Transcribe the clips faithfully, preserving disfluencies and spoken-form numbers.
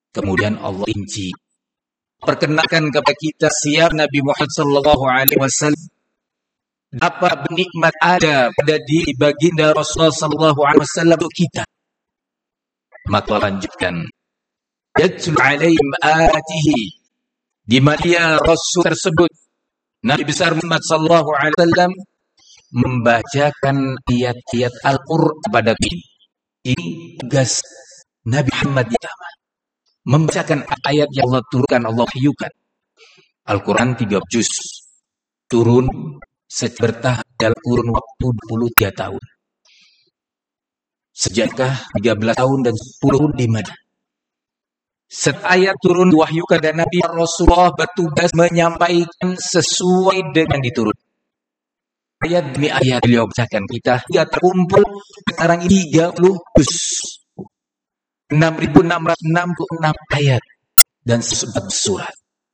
Kemudian Allah rinci. Perkenalkan kepada kita siar Nabi Muhammad sallallahu alaihi wasallam. Apa nikmat ada pada diri baginda Rasulullah sallallahu alaihi wasallam untuk kita. Maka lanjutkan. Yatlu alaihim ayatihi. Di mana Rasul tersebut Nabi besar Muhammad sallallahu alaihi wasallam membacakan ayat-ayat Al-Qur'an kepada kita. Ini tugas Nabi Muhammad pertama. Membacakan ayat yang Allah turunkan, Allah wahyukan. Al-Quran tiga juz. Turun secara bertahap dalam kurun waktu dua puluh tiga tahun. Sejakkah tiga belas tahun dan sepuluh tahun di Madinah. Setelah ayat turun wahyukan dan Nabi Rasulullah bertugas menyampaikan sesuai dengan diturun. Ayat demi ayat beliau bacakan kita hingga terkumpul sekarang ini tiga puluh juz. enam ribu enam ratus enam puluh enam ayat dan sebelas surat.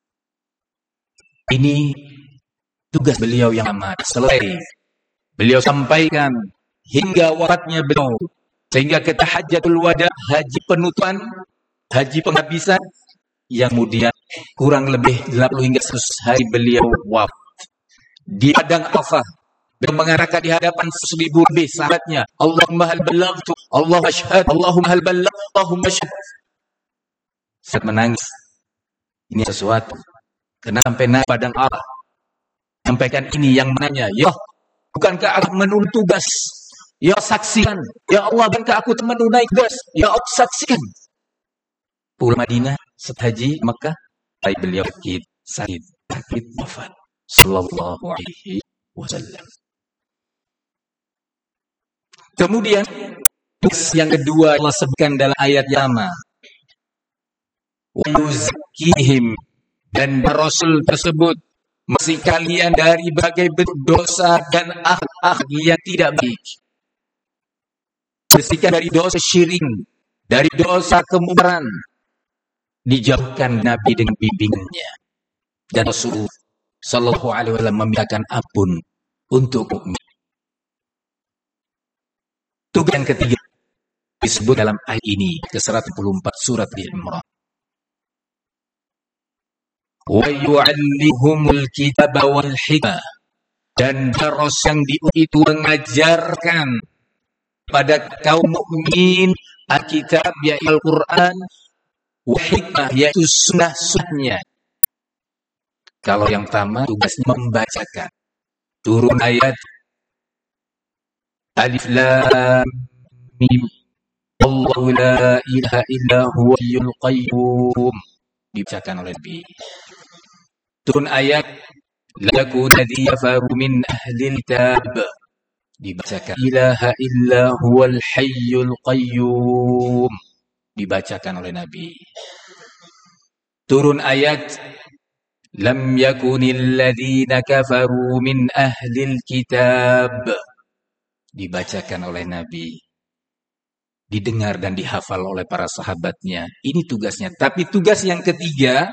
Ini tugas beliau yang amat selesai. Beliau sampaikan hingga wafatnya beliau. Sehingga kita hajjatul wada, haji penutupan, haji penghabisan, yang kemudian kurang lebih delapan puluh hingga seratus hari beliau wafat. Di padang Arafah, beliau mengarahkan di hadapan seribu lebih sahabatnya. Allahumma hal ballaghtu, Allahumma syahad, Allahumma hal ballaghtu, Allahumma syahad. Saat menangis. Ini sesuatu. Karena sampai naik padang Allah. Sampaikan ini yang menanya, ya, bukankah aku menunaikan tugas? Ya, saksikan. Ya Allah, bukankah aku menunaikan tugas? Ya Allah, saksikan. Pulang Madinah, setaji Mekah, baik beliau sakit, sakit, sakit, wafat. Sallallahu alaihi wasallam. Kemudian yang kedua Allah sebutkan dalam ayat yang sama. Wa yuzakkihim, dan Rasul tersebut masih kalian dari berbagai bentuk dosa dan akhlak yang tidak baik. Bersihkan dari dosa syirik, dari dosa kemungkaran. Dijauhkan Nabi dengan bimbingannya. Dan Rasul sallallahu alaihi wasallam memintakan ampun untuk mukmin. Tugas yang ketiga disebut dalam ayat ini ke seratus empat belas surat Al-Imran. Wa yu'allimuhumul kitaba wal hikmah, dan terus yang diutus itu mengajarkan pada kaum mukmin Alkitab yaitu Al-Qur'an, wa hikmah yaitu sunnah-sunnahnya. Kalau yang pertama tugasnya membacakan. Turun ayat Alif Lam Mim. Allahu la ilaha illa huwal qayyum. Dibacakan oleh Nabi. Turun ayat La yakun ladzi yafaru min ahlil kitab. Dibacakan ilaha illa huwal hayyul qayyum. Dibacakan oleh Nabi. Turun ayat Lam yakunil ladzina kafaru min ahlil kitab. Dibacakan oleh Nabi. Didengar dan dihafal oleh para sahabatnya. Ini tugasnya. Tapi tugas yang ketiga,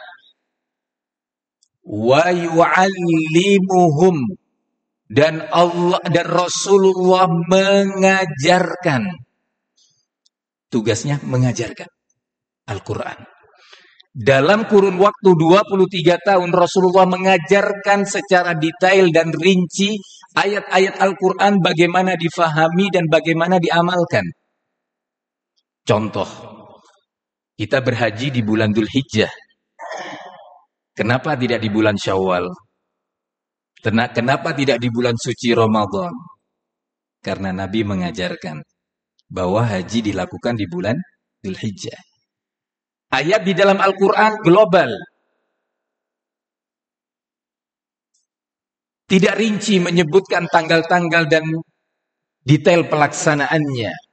wa yu'allimuhum, dan Allah dan Rasulullah mengajarkan. Tugasnya mengajarkan Al-Quran. Dalam kurun waktu dua puluh tiga tahun Rasulullah mengajarkan secara detail dan rinci ayat-ayat Al-Quran bagaimana difahami dan bagaimana diamalkan. Contoh, kita berhaji di bulan Dzulhijjah. Kenapa tidak di bulan Syawal? Kenapa tidak di bulan suci Ramadan? Karena Nabi mengajarkan bahwa haji dilakukan di bulan Dzulhijjah. Ayat di dalam Al-Quran global. Tidak rinci menyebutkan tanggal-tanggal dan detail pelaksanaannya.